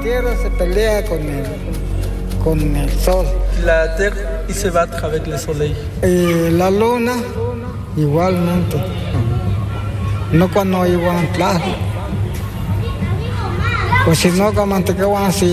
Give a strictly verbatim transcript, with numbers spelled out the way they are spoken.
tierra se pelea con el, con el sol. La terre, il se bat avec le soleil. Y la luna, igualmente. No cuando iban claro. Pues si no, como te quedan así.